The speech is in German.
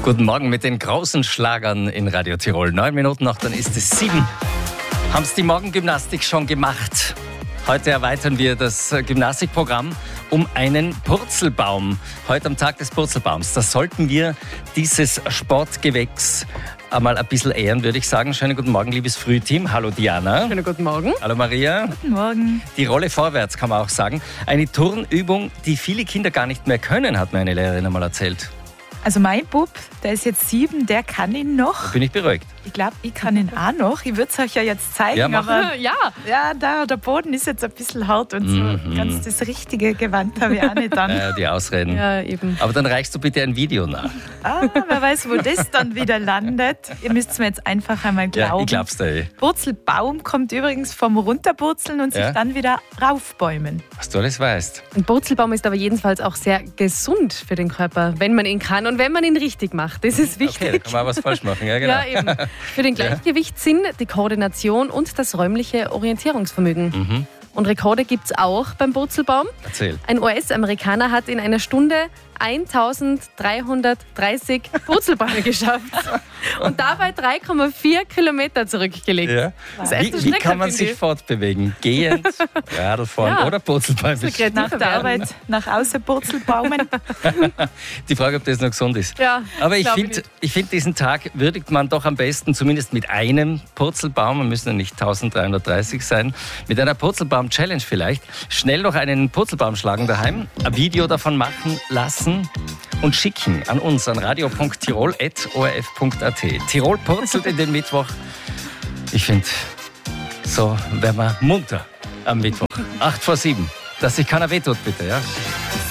Guten Morgen mit den großen Schlagern in Radio Tirol. 9 Minuten noch, dann ist es 7. Haben Sie die Morgengymnastik schon gemacht? Heute erweitern wir das Gymnastikprogramm um einen Purzelbaum. Heute am Tag des Purzelbaums. Da sollten wir dieses Sportgewächs einmal ein bisschen ehren, würde ich sagen. Schönen guten Morgen, liebes Frühteam. Hallo Diana. Schönen guten Morgen. Hallo Maria. Guten Morgen. Die Rolle vorwärts kann man auch sagen. Eine Turnübung, die viele Kinder gar nicht mehr können, hat mir eine Lehrerin einmal erzählt. Also mein Bub, der ist jetzt 7, der kann ihn noch. Da bin ich beruhigt. Ich glaube, ich kann ihn auch noch. Ich würde es euch ja jetzt zeigen, Ja, mach. aber Ja, der Boden ist jetzt ein bisschen hart und so ganz das richtige Gewand habe ich auch nicht an. Die Ausreden. ja, eben. Aber dann reichst du bitte ein Video nach. Wer weiß, wo das dann wieder landet. Ihr müsst es mir jetzt einfach einmal glauben. Ja, ich glaub's dir. Purzelbaum kommt übrigens vom Runterpurzeln und sich Ja. dann wieder raufbäumen. Was du alles weißt. Ein Purzelbaum ist aber jedenfalls auch sehr gesund für den Körper, wenn man ihn kann und wenn man ihn richtig macht. Das ist wichtig. Okay, da kann man auch was falsch machen. Ja, genau. Ja, eben. Für den Gleichgewichtssinn, die Koordination und das räumliche Orientierungsvermögen. Und Rekorde gibt es auch beim Purzelbaum. Erzähl. Ein US-Amerikaner hat in einer Stunde 1330 Purzelbäume geschafft und dabei 3,4 Kilometer zurückgelegt. Ja. Das ist echt eine Wie Strecke, kann man finde sich ich. fortbewegen? Gehend, Radlfahren Ja. oder Purzelbäume? kreativ. Nach der werden. Arbeit nach außen Purzelbaumen. Die Frage, ob das noch gesund ist. Ja, Aber ich glaub finde, diesen Tag würdigt man doch am besten zumindest mit einem Purzelbaum, man müssen ja nicht 1330 sein, mit einer Purzelbaum-Challenge vielleicht. Schnell noch einen Purzelbaum schlagen daheim, ein Video davon machen lassen und schicken an uns an radio.tirol@orf.at. Tirol purzelt in den Mittwoch. Ich finde, so werden wir munter am Mittwoch. 8 vor 7. Dass sich keiner wehtut, bitte. Ja?